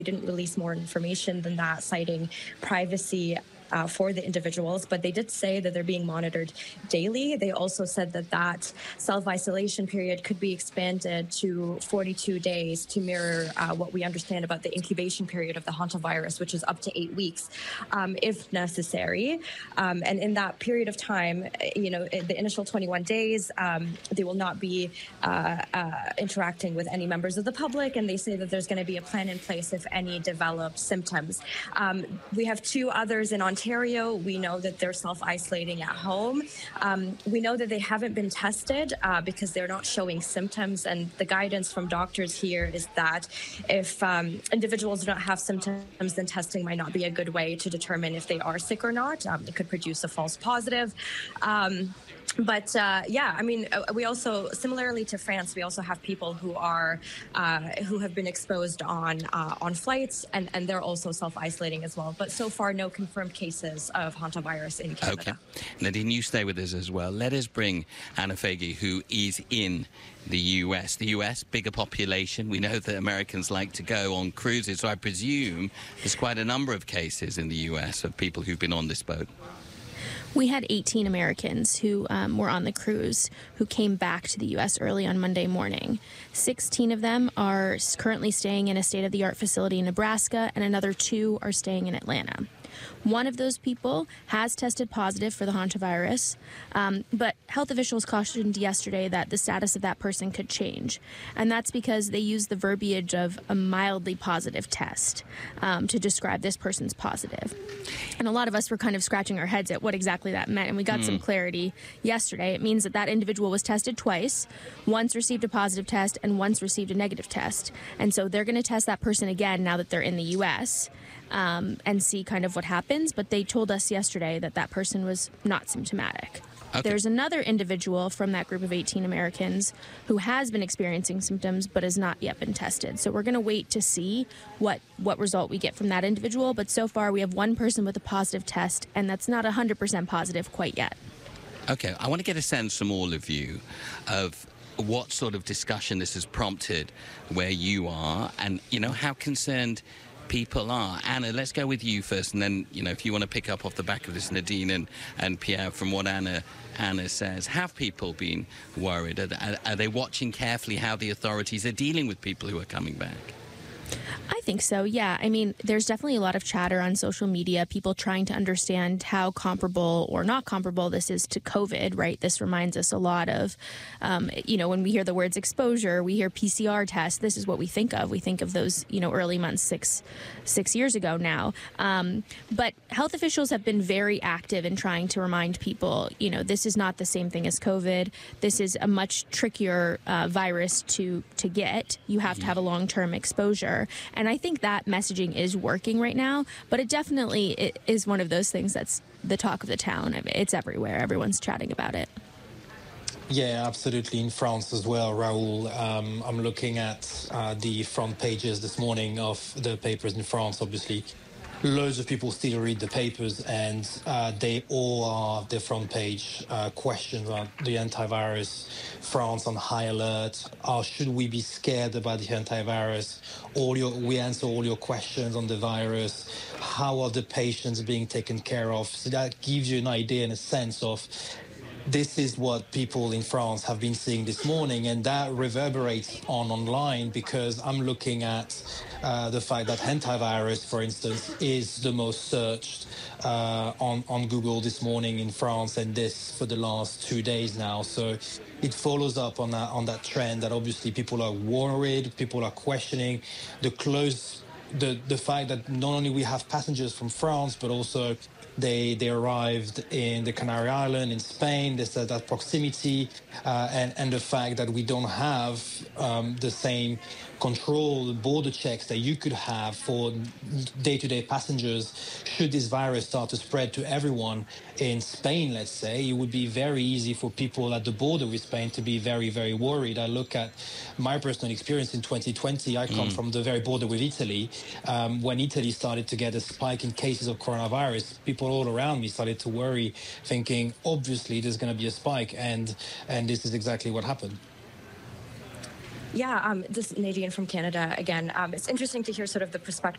didn't release more information than that, citing privacy for the individuals, but they did say that they're being monitored daily. They also said that that self-isolation period could be expanded to 42 days to mirror what we understand about the incubation period of the hantavirus, which is up to 8 weeks, if necessary. And in that period of time, the initial 21 days, they will not be interacting with any members of the public, and they say that there's going to be a plan in place if any develop symptoms. We have two others in Ontario. We know that they're self-isolating at home. We know that they haven't been tested because they're not showing symptoms, and the guidance from doctors here is that if individuals do not have symptoms, then testing might not be a good way to determine if they are sick or not. It could produce a false positive. We also, similarly to France, we also have people who have been exposed on flights, and they're also self-isolating as well. But so far, no confirmed cases of hantavirus in Canada. Okay. Nadine, you stay with us as well. Let us bring Anna Foege, who is in the US. The US, bigger population. We know that Americans like to go on cruises, so I presume there's quite a number of cases in the US of people who've been on this boat. We had 18 Americans who were on the cruise who came back to the U.S. early on Monday morning. 16 of them are currently staying in a state-of-the-art facility in Nebraska, and another 2 are staying in Atlanta. One of those people has tested positive for the hantavirus, but health officials cautioned yesterday that the status of that person could change. And that's because they use the verbiage of a mildly positive test to describe this person's positive. And a lot of us were kind of scratching our heads at what exactly that meant, and we got some clarity yesterday. It means that that individual was tested twice, once received a positive test and once received a negative test. And so they're going to test that person again now that they're in the U.S., and see kind of what happens. But they told us yesterday that that person was not symptomatic. Okay. There's another individual from that group of 18 Americans who has been experiencing symptoms but has not yet been tested. So we're going to wait to see what result we get from that individual. But so far we have one person with a positive test, and that's not 100% positive quite yet. Okay, I want to get a sense from all of you of what sort of discussion this has prompted where you are, and, how concerned people are. Anna, let's go with you first, and then, if you want to pick up off the back of this, Nadine and Pierre, from what Anna says. Have people been worried? Are they watching carefully how the authorities are dealing with people who are coming back? I think so, yeah. I mean, there's definitely a lot of chatter on social media, people trying to understand how comparable or not comparable this is to COVID, right? This reminds us a lot of, when we hear the words exposure, we hear PCR tests. This is what we think of. We think of those, early months, six years ago now. But health officials have been very active in trying to remind people, this is not the same thing as COVID. This is a much trickier virus to get. You have to have a long-term exposure. And I think that messaging is working right now, but it is one of those things that's the talk of the town. I mean, it's everywhere. Everyone's chatting about it. Yeah, absolutely. In France as well, Raoul. I'm looking at the front pages this morning of the papers in France, obviously. Loads of people still read the papers, and they all are their front page questions on the antivirus. France on high alert. Should we be scared about the antivirus? We answer all your questions on the virus. How are the patients being taken care of? So that gives you an idea and a sense of this is what people in France have been seeing this morning, and that reverberates online, because I'm looking at the fact that hantavirus, for instance, is the most searched on Google this morning in France, and this for the last 2 days now. So it follows up on that trend that obviously people are worried, people are questioning the fact that not only we have passengers from France, but also they arrived in the Canary Islands, in Spain. They said that proximity and the fact that we don't have the same control, border checks that you could have for day-to-day passengers. Should this virus start to spread to everyone in Spain, let's say, it would be very easy for people at the border with Spain to be very, very worried. I look at my personal experience in 2020. I come from the very border with Italy. When Italy started to get a spike in cases of coronavirus, people all around me started to worry, thinking, obviously, there's going to be a spike, and this is exactly what happened. Yeah, this is Nadine from Canada again. It's interesting to hear sort of the perspective